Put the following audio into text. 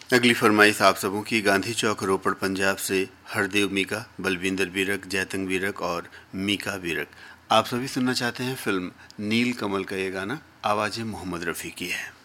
अगली फरमाइश आप सबों की गांधी चौक रोपड़ पंजाब से हरदेव मीका, बलविंदर बीरक, जयतंग बीरक और मीका बीरक। आप सभी सुनना चाहते हैं फिल्म नील कमल का ये गाना। आवाज़ें मोहम्मद रफ़ी की है।